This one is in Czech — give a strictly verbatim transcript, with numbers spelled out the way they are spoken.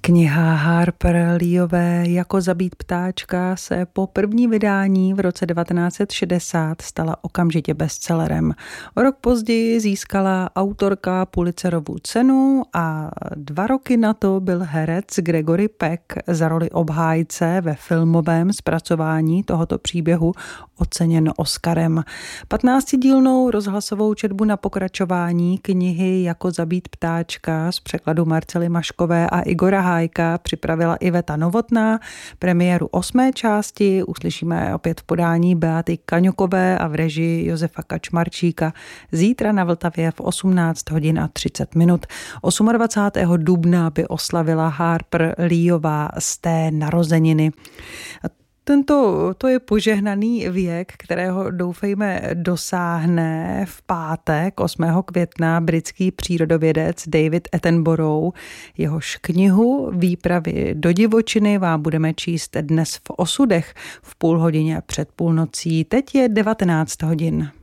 Kniha Harper Leeové Jako zabít ptáčka se po první vydání v roce devatenáct set šedesát stala okamžitě bestsellerem. O rok později získala autorka Pulitzerovu cenu a dva roky na to byl herec Gregory Peck za roli obhájce ve filmovém zpracování tohoto příběhu oceněn Oscarem. patnáctidílnou rozhlasovou četbu na pokračování knihy Jako zabít ptáčka z překladu Marcely Maškové a Igora Hájka připravila Iveta Novotná. Premiéru osmé části uslyšíme opět v podání Beaty Kaňokové a v režii Josefa Kačmarčíka zítra na Vltavě v osmnáct hodin a třicet minut. dvacátého osmého dubna by oslavila Harper Leeová z té narozeniny. Tento, to je požehnaný věk, kterého doufejme dosáhne v pátek osmého května britský přírodovědec David Attenborough. Jehož knihu Výpravy do divočiny vám budeme číst dnes v Osudech v půl hodině před půlnocí. Teď je devatenáct hodin.